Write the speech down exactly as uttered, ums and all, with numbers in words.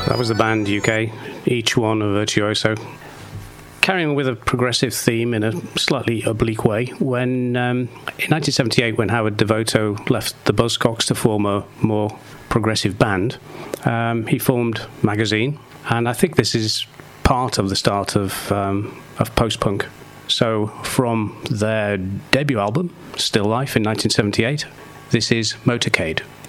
That was the band U K, each one a virtuoso. Carrying with a progressive theme in a slightly oblique way, when um, in nineteen seventy-eight, when Howard Devoto left the Buzzcocks to form a more progressive band, um, he formed Magazine, and I think this is part of the start of um, of post-punk. So from their debut album, Still Life, in nineteen seventy-eight, this is Motorcade.